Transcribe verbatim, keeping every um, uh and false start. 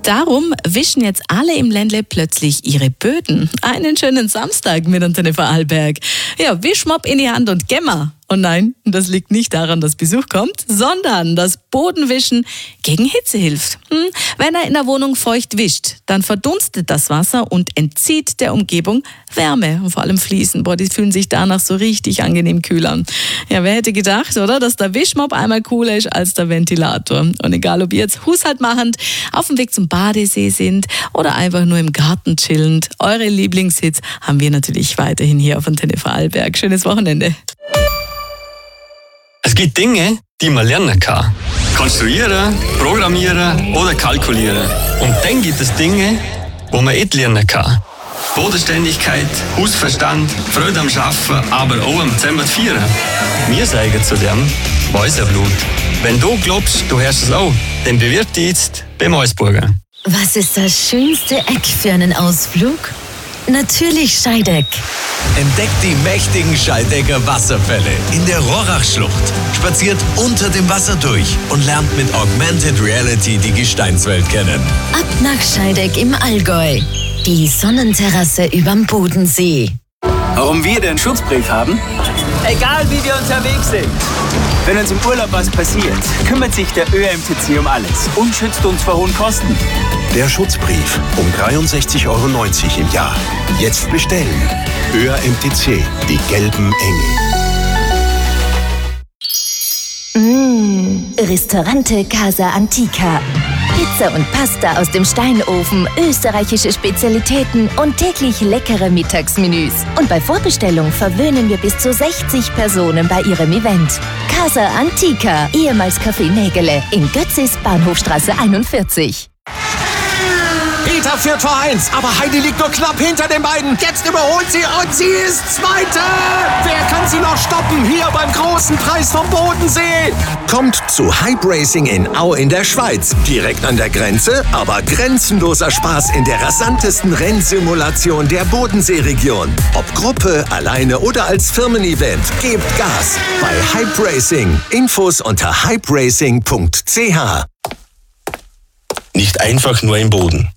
Darum wischen jetzt alle im Ländle plötzlich ihre Böden. Einen schönen Samstag mit Antenne Vorarlberg. Ja, Wischmopp in die Hand und Gemma. Und nein, das liegt nicht daran, dass Besuch kommt, sondern dass Bodenwischen gegen Hitze hilft. Hm? Wenn er in der Wohnung feucht wischt, dann verdunstet das Wasser und entzieht der Umgebung Wärme. Und vor allem Fliesen, boah, die fühlen sich danach so richtig angenehm kühl an. Ja, wer hätte gedacht, oder, dass der Wischmopp einmal cooler ist als der Ventilator. Und egal, ob ihr jetzt haushaltmachend auf dem Weg zum Badesee sind oder einfach nur im Garten chillend, eure Lieblingshits haben wir natürlich weiterhin hier auf Antenne Vorarlberg. Schönes Wochenende. Es gibt Dinge, die man lernen kann. Konstruieren, programmieren oder kalkulieren. Und dann gibt es Dinge, wo man nicht lernen kann. Bodenständigkeit, Hausverstand, Freude am Arbeiten, aber auch am Zusammenfeiern. Wir sagen zu dem Mäuserblut. Wenn du glaubst, du hörst es auch, dann bewirb dich jetzt beim Mäusburger. Was ist das schönste Eck für einen Ausflug? Natürlich Scheideck. Entdeckt die mächtigen Scheidecker Wasserfälle in der Rohrachschlucht. Spaziert unter dem Wasser durch und lernt mit Augmented Reality die Gesteinswelt kennen. Ab nach Scheideck im Allgäu. Die Sonnenterrasse überm Bodensee. Warum wir den Schutzbrief haben? Egal wie wir unterwegs sind. Wenn uns im Urlaub was passiert, kümmert sich der Ö M T C um alles und schützt uns vor hohen Kosten. Der Schutzbrief um dreiundsechzig Euro neunzig im Jahr. Jetzt bestellen. Ö M T C, die gelben Engel. Mmh, Ristorante Casa Antica. Pizza und Pasta aus dem Steinofen, österreichische Spezialitäten und täglich leckere Mittagsmenüs. Und bei Vorbestellung verwöhnen wir bis zu sechzig Personen bei ihrem Event. Casa Antica, ehemals Café Nägele in Götzis, Bahnhofstraße einundvierzig. Peter führt vor eins, aber Heidi liegt nur knapp hinter den beiden. Jetzt überholt sie und sie ist Zweite. Wer kann sie noch stoppen? Hier beim großen Preis vom Bodensee. Kommt zu Hype Racing in Au in der Schweiz. Direkt an der Grenze, aber grenzenloser Spaß in der rasantesten Rennsimulation der Bodenseeregion. Ob Gruppe, alleine oder als Firmen-Event. Gebt Gas bei Hype Racing. Infos unter hype racing punkt c h. Nicht einfach nur im Boden.